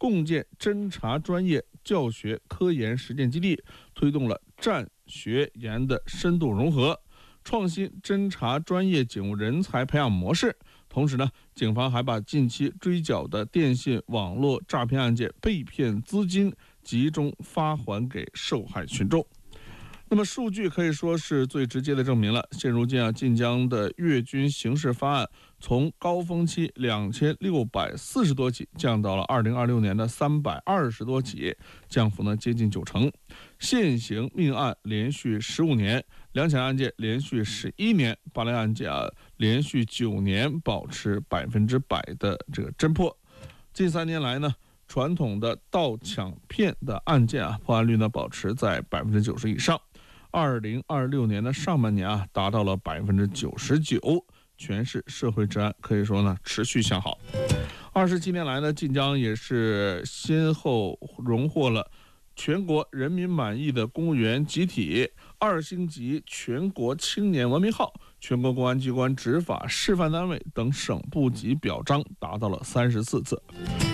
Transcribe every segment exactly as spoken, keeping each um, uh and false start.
共建侦察专业教学科研实践基地，推动了战学研的深度融合，创新侦察专业警务人才培养模式。同时呢，警方还把近期追缴的电信网络诈骗案件被骗资金集中发还给受害群众。那么数据可以说是最直接的证明了，现如今啊，晋江的越军刑事发案从高峰期两千六百四十多起降到了二零二六年的三百二十多起，降幅呢接近九成。现行命案连续十五年，两起案件连续十一年，八类案件啊连续九年保持百分之百的这个侦破。近三年来呢，传统的盗抢骗的案件啊，破案率呢保持在百分之九十以上。二零二六年的上半年啊，达到了百分之九十九，全市社会治安可以说呢持续向好。二十七年来呢，晋江也是先后荣获了全国人民满意的公务员集体二星级全国青年文明号、全国公安机关执法示范单位等省部级表彰，达到了三十四次。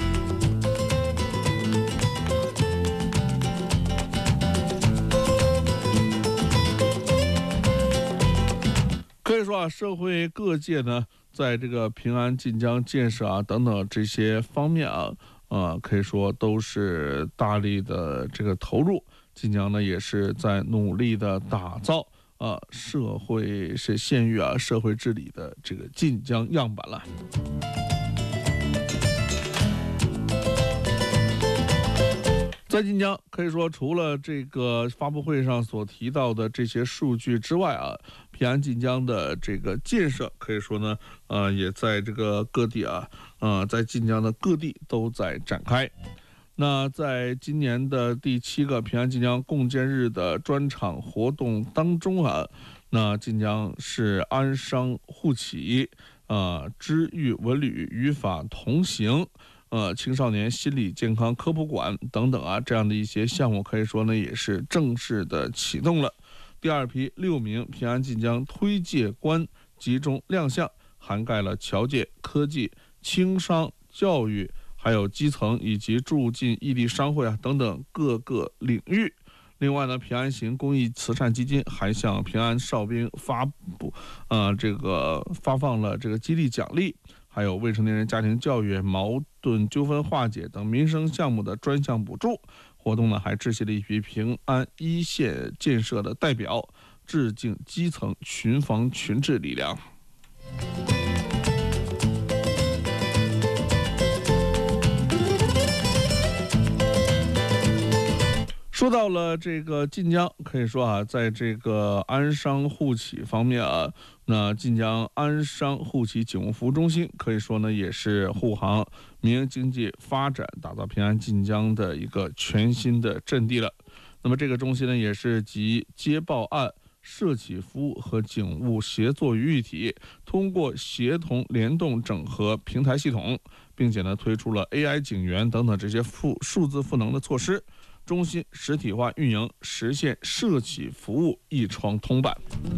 可以说啊，社会各界呢，在这个平安晋江建设啊等等这些方面啊，呃，可以说都是大力的这个投入。晋江呢，也是在努力的打造啊社会是县域啊社会治理的这个晋江样板了。在晋江，可以说除了这个发布会上所提到的这些数据之外啊，平安晋江的这个建设可以说呢，呃，也在这个各地啊，呃，在晋江的各地都在展开。那在今年的第七个平安晋江共建日的专场活动当中啊，那晋江市安商互启、呃，知育文旅语法同行。呃，青少年心理健康科普馆等等啊，这样的一些项目可以说呢，也是正式的启动了。第二批六名平安晋江推介官集中亮相，涵盖了侨界、科技、轻商、教育，还有基层以及驻晋异地商会啊等等各个领域。另外呢，平安行公益慈善基金还向平安哨兵发布，呃，这个发放了这个激励奖励，还有未成年人家庭教育、矛盾纠纷化解等民生项目的专项补助。活动呢，还致谢了一批平安一线建设的代表，致敬基层群防群治力量。说到了这个晋江，可以说啊，在这个安商互启方面啊，那晋江安商互启警务服务中心可以说呢，也是护航民营经济发展、打造平安晋江的一个全新的阵地了。那么这个中心呢，也是集接报案、社企服务和警务协作于一体，通过协同联动整合平台系统，并且呢推出了 A I 警员等等这些赋数字赋能的措施。中心实体化运营，实现社企服务一窗通办。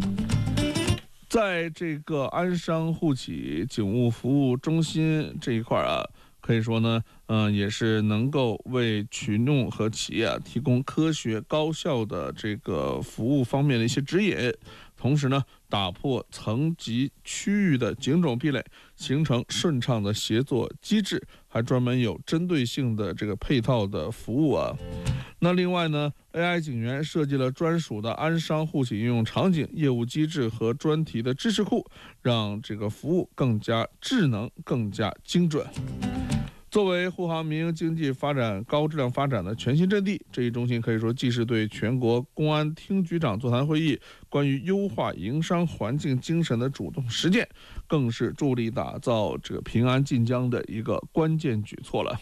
在这个安商互启警务服务中心这一块啊，可以说呢，嗯、呃，也是能够为群众和企业啊提供科学高效的这个服务方面的一些指引，同时呢，打破层级区域的警种壁垒，形成顺畅的协作机制，还专门有针对性的这个配套的服务啊。那另外呢 ，A I 警员设计了专属的安商互启应用场景、业务机制和专题的知识库，让这个服务更加智能、更加精准。作为护航民营经济发展高质量发展的全新阵地，这一中心可以说既是对全国公安厅局长座谈会议关于优化营商环境精神的主动实践，更是助力打造这个平安晋江的一个关键举措了。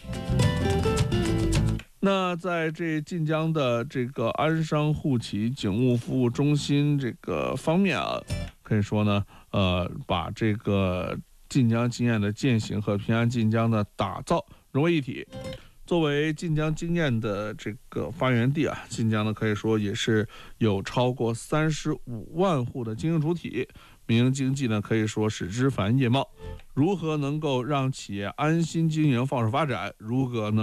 那在这晋江的这个安商互启警务服务中心这个方面啊，可以说呢，呃，把这个晋江经验的践行和平安晋江的打造融为一体。作为晋江经验的这个发源地啊，晋江呢可以说也是有超过三十五万户的经营主体，民营经济呢可以说是枝繁叶茂。如何能够让企业安心经营、放手发展？如何能